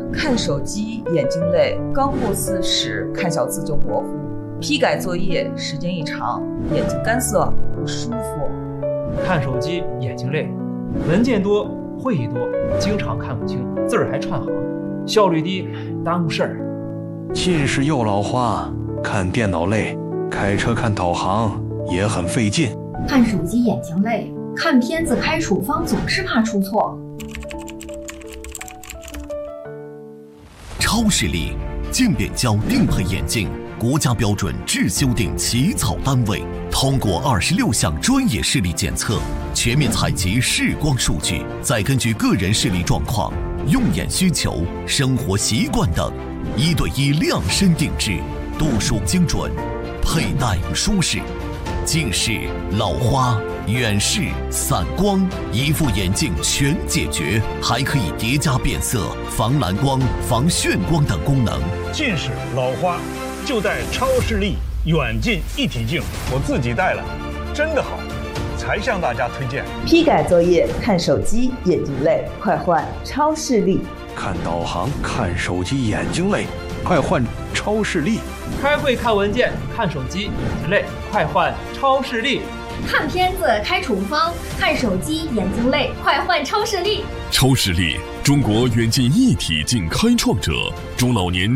看手机眼睛累，刚过40看小字就模糊，批改作业时间一长，眼睛干涩不舒服。 看手机眼睛累，文件多，会议多，经常看不清，字儿还串行，效率低，耽误事儿。 近视又老花，看电脑累，开车看导航也很费劲。 看手机眼睛累，看片子开处方总是怕出错。 超视力渐变焦定配眼镜，国家标准制修订起草单位，通过26项专业视力检测，全面采集视光数据，再根据个人视力状况、用眼需求、生活习惯等，1对1量身定制，度数精准，佩戴舒适。近视、老花、远视、散光，一副眼镜全解决，还可以叠加变色、防蓝光、防眩光等功能。 近视、老花就戴超视力远近一体镜，我自己戴了，真的好，才向大家推荐。 批改作业看手机眼睛累，快换超视力。 看导航看手机眼睛累，快换超视力。 开会看文件看手机眼睛累，快换超视力。 看片子开处方看手机眼睛累，快换超视力。 超视力，中国远近一体镜开创者，中老年